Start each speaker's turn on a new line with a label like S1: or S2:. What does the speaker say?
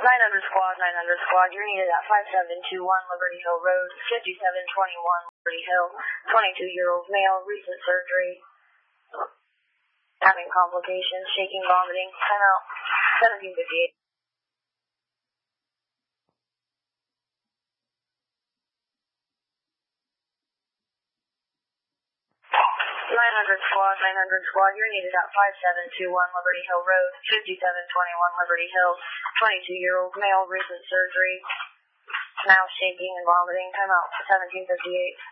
S1: 900 squad, you're needed at 5721 Liberty Hill Road, 5721 Liberty Hill, 22-year-old male, recent surgery, having complications, shaking, vomiting, time out, 1758. 900 squad, you're needed at 5721 Liberty Hill Road, 5721 Liberty Hill, 22-year-old male, recent surgery, now shaking and vomiting, time out, 1758.